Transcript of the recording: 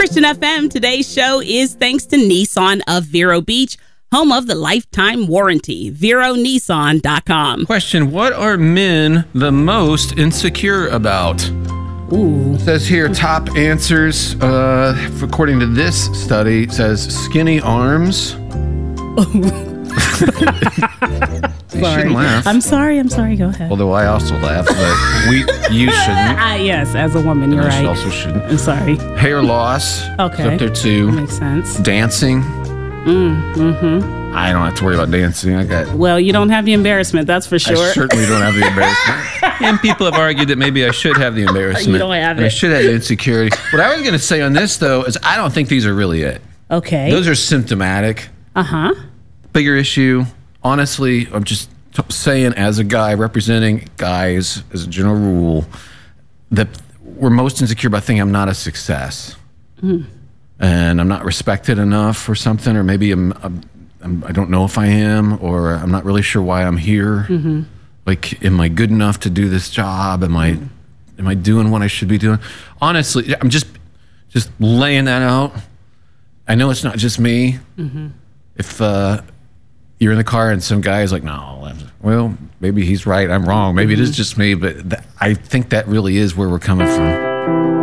Christian FM. Today's show is thanks to Nissan of Vero Beach, home of the lifetime warranty. VeroNissan.com. Question: what are men the most insecure about? Ooh. It says here, top answers, according to this study, it says skinny arms. You shouldn't laugh. I'm sorry. Go ahead. Although I also laugh, but you shouldn't. Yes, as a woman, you're right. I also shouldn't. I'm sorry. Hair loss. Okay. Is up there too. Makes sense. Dancing. Mm-hmm. I don't have to worry about dancing. Well, you don't have the embarrassment, that's for sure. I certainly don't have the embarrassment. And people have argued that maybe I should have the embarrassment. You don't have it. I should have the insecurity. What I was going to say on this, though, is I don't think these are really it. Okay. Those are symptomatic. Uh-huh. Bigger issue. Honestly, I'm just saying, as a guy representing guys, as a general rule, that we're most insecure about thinking I'm not a success. Mm. And I'm not respected enough or something, or maybe I don't know if I am, or I'm not really sure why I'm here. Mm-hmm. Like, am I good enough to do this job? Am I doing what I should be doing? Honestly, I'm just laying that out. I know it's not just me. Mm-hmm. If you're in the car and some guy is like, no, well, maybe he's right, I'm wrong. Maybe it is just me, but I think that really is where we're coming from.